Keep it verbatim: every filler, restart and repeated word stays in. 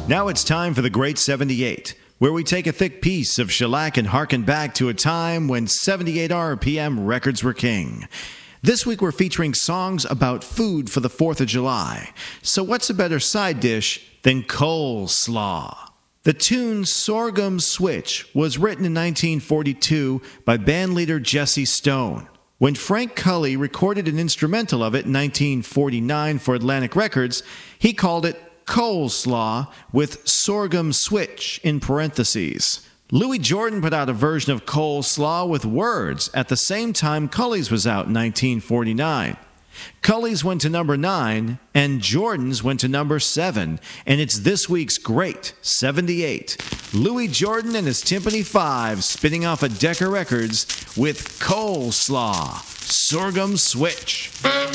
Now it's time for the Great seventy-eight, where we take a thick piece of shellac and harken back to a time when seventy-eight R P M records were king. This week we're featuring songs about food for the fourth of July. So what's a better side dish than coleslaw? The tune Sorghum Switch was written in nineteen forty-two by bandleader Jesse Stone. When Frank Cully recorded an instrumental of it in nineteen forty-nine for Atlantic Records, he called it Coleslaw with Sorghum Switch in parentheses. Louis Jordan put out a version of Coleslaw with words at the same time Cully's was out in nineteen forty-nine. Cully's went to number nine, and Jordan's went to number seven, and it's this week's Great seventy-eight. Louis Jordan and his Timpani Five spinning off of Decca Records with Coleslaw, Sorghum Switch.